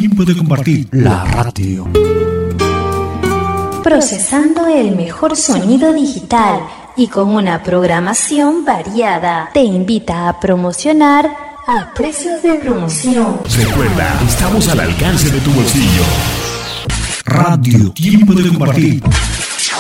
Tiempo de Compartir, la radio. Procesando el mejor sonido digital y con una programación variada. Te invita a promocionar a precios de promoción. Recuerda, estamos al alcance de tu bolsillo. Radio Tiempo de Compartir.